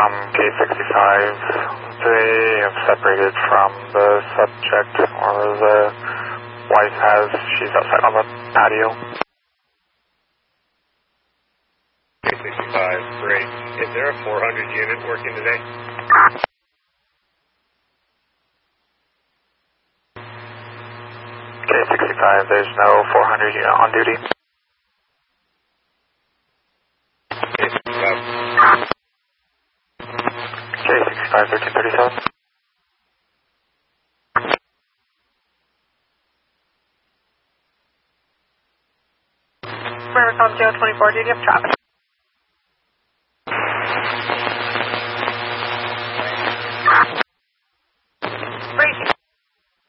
K65, they have separated from the subject, or the wife has. She's outside on the patio. K65, great. Is there a 400 unit working today? K65, there's no 400 unit on duty. K65, 1337. River Calm 024, do you have traffic?